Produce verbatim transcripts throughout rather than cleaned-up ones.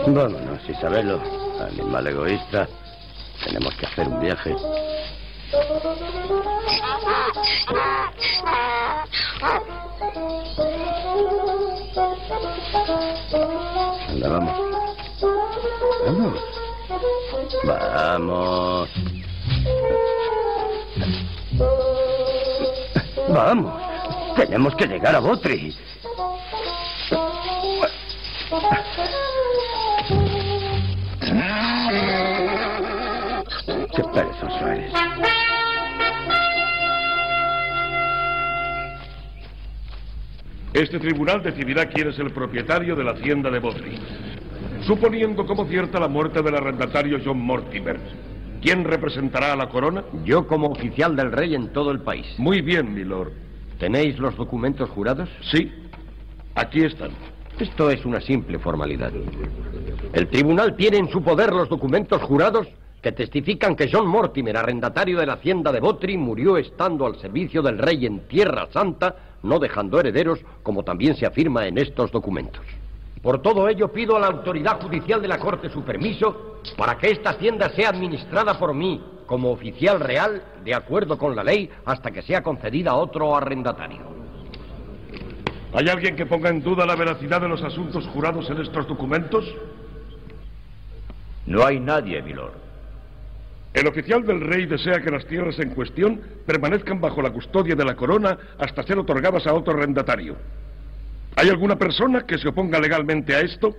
Vámonos, Isabelo, animal egoísta. Tenemos que hacer un viaje. Anda, vamos. Vamos. Vamos. Vamos. Tenemos que llegar a Botry. Qué perezoso eres. Este tribunal decidirá quién es el propietario de la hacienda de Botry. Suponiendo como cierta la muerte del arrendatario John Mortimer, ¿quién representará a la corona? Yo como oficial del rey en todo el país. Muy bien, milord. ¿Tenéis los documentos jurados? Sí, aquí están. Esto es una simple formalidad. El tribunal tiene en su poder los documentos jurados que testifican que John Mortimer, arrendatario de la hacienda de Botry, murió estando al servicio del rey en Tierra Santa, no dejando herederos, como también se afirma en estos documentos. Por todo ello pido a la autoridad judicial de la Corte su permiso para que esta hacienda sea administrada por mí como oficial real, de acuerdo con la ley, hasta que sea concedida a otro arrendatario. ¿Hay alguien que ponga en duda la veracidad de los asuntos jurados en estos documentos? No hay nadie, milord. El oficial del rey desea que las tierras en cuestión permanezcan bajo la custodia de la corona hasta ser otorgadas a otro arrendatario. ¿Hay alguna persona que se oponga legalmente a esto?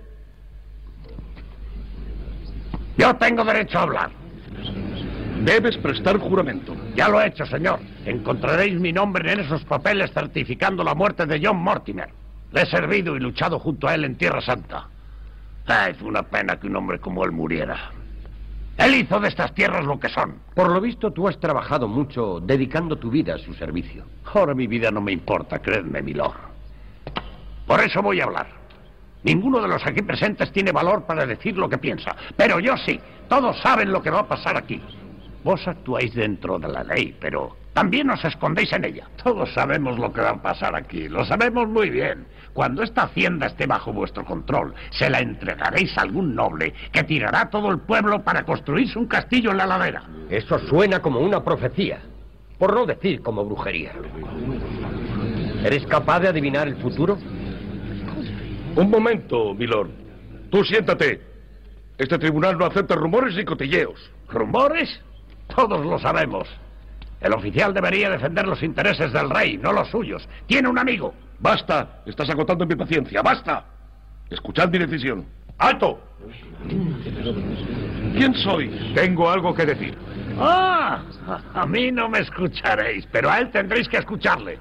Yo tengo derecho a hablar. Debes prestar juramento. Ya lo he hecho, señor. Encontraréis mi nombre en esos papeles certificando la muerte de John Mortimer. Le he servido y luchado junto a él en Tierra Santa. Ah, es una pena que un hombre como él muriera. Él hizo de estas tierras lo que son. Por lo visto, tú has trabajado mucho dedicando tu vida a su servicio. Ahora mi vida no me importa, creedme, milord. Por eso voy a hablar. Ninguno de los aquí presentes tiene valor para decir lo que piensa. Pero yo sí. Todos saben lo que va a pasar aquí. Vos actuáis dentro de la ley, pero también os escondéis en ella. Todos sabemos lo que va a pasar aquí. Lo sabemos muy bien. Cuando esta hacienda esté bajo vuestro control, se la entregaréis a algún noble que tirará a todo el pueblo para construirse un castillo en la ladera. Eso suena como una profecía, por no decir como brujería. ¿Eres capaz de adivinar el futuro? Un momento, milord. Tú siéntate. Este tribunal no acepta rumores ni cotilleos. ¿Rumores? Todos lo sabemos. El oficial debería defender los intereses del rey, no los suyos. Tiene un amigo. Basta. Estás agotando mi paciencia. Basta. Escuchad mi decisión. ¡Alto! ¿Quién sois? Tengo algo que decir. Ah, a mí no me escucharéis, pero a él tendréis que escucharle.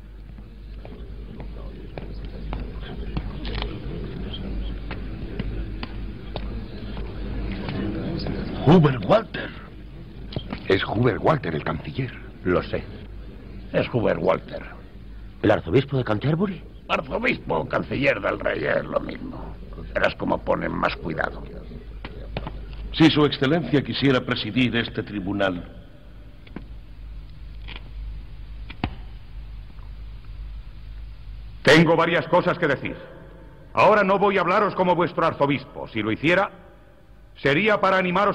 Hubert Walter. Es Hubert Walter, el canciller. Lo sé. Es Hubert Walter. ¿El arzobispo de Canterbury? Arzobispo o canciller del rey es lo mismo. Verás cómo ponen más cuidado. Si su excelencia quisiera presidir este tribunal. Tengo varias cosas que decir. Ahora no voy a hablaros como vuestro arzobispo. Si lo hiciera, sería para animaros